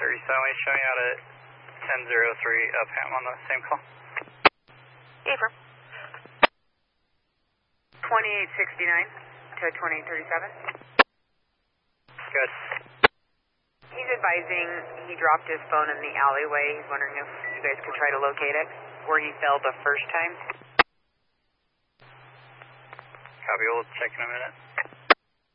he's showing out at 1003 Upham on the same call. Affirm. 2869 to 2837. Good. He's advising he dropped his phone in the alleyway. He's wondering if you guys could try to locate it, where he fell the first time. Copy, we'll check in a minute.